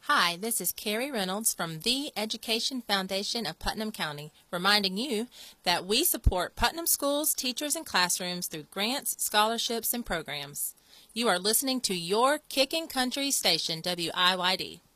Hi, this is Carrie Reynolds from the Education Foundation of Putnam County, reminding you that we support Putnam schools, teachers, and classrooms through grants, scholarships, and programs. You are listening to your Kicking Country station, WIYD.